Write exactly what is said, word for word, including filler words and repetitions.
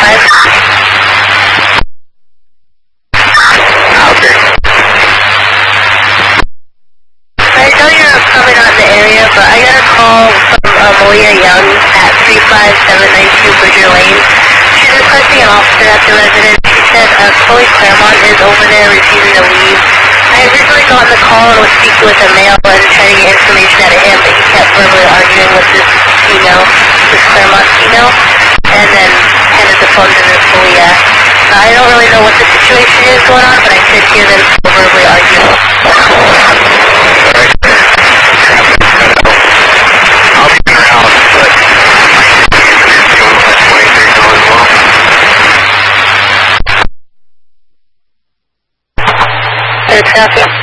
five. Okay. I know you're probably not in the area, but I got a call from uh, Malia Young at three five seven nine two Bridger Lane. She's requesting an officer at the residence. She said uh, Chloe Claremont is over there refusing to leave. I originally got on the call and was speaking with a male and trying to get information out of him, but he kept verbally arguing with this female, this Claremont female, and then handed the phone to Miss Malia. Uh, I don't really know what the situation is going on, but I did hear them verbally arguing. I'll be around, but Good, copy.